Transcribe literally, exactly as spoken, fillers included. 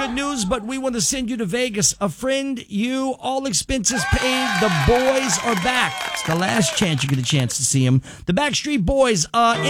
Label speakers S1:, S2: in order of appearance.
S1: good news, but we want to send you to Vegas. A friend, you, all expenses paid. The boys are back. It's the last chance you get a chance to see them. The Backstreet Boys, uh,